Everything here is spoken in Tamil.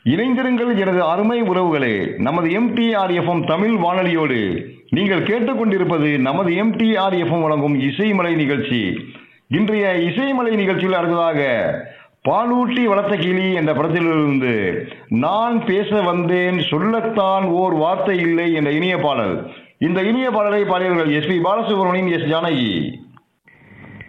இணைந்திருங்கள் எனது அருமை உறவுகளே. நமது MTRFM தமிழ் வானொலியோடு நீங்கள் கேட்டுக்கொண்டிருப்பது நமது MTRFM வழங்கும் இசைமலை நிகழ்ச்சி. இன்றைய இசைமலை நிகழ்ச்சியில் அடுத்ததாக பாலூட்டி வளர்த்த கிளி என்ற படத்திலிருந்து நான் பேச வந்தேன் சொல்லத்தான் ஓர் வார்த்தை இல்லை என்ற இனிய பாடல். இந்த இனிய பாடலை பாடியவர்கள் SP பாலசுப்ரமணியம், S ஜானகி.